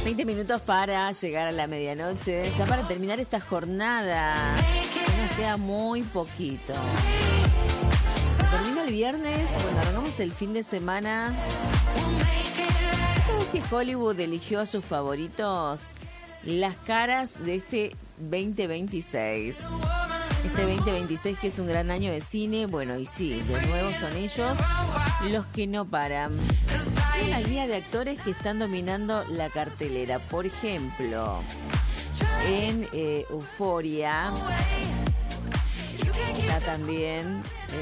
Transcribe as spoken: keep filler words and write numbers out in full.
veinte minutos para llegar a la medianoche, ya para terminar esta jornada. Nos queda muy poquito. Termina el viernes, bueno, arrancamos el fin de semana. ¿Sabes que Hollywood eligió a sus favoritos? Las caras de este veinte veintiséis. Este veinte veintiséis que es un gran año de cine. Bueno, y sí, de nuevo son ellos los que no paran. Hay una guía de actores que están dominando la cartelera. Por ejemplo, en eh, Euphoria está también...